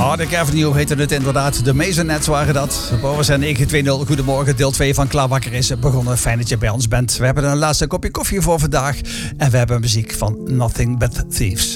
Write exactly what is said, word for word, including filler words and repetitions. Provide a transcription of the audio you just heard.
Heartache Avenue heette het inderdaad. De Maisonettes waren dat. Op O S N negen twee nul. Goedemorgen, deel twee van Klaarwakker is begonnen. Fijn dat je bij ons bent. We hebben een laatste kopje koffie voor vandaag. En we hebben muziek van Nothing But Thieves.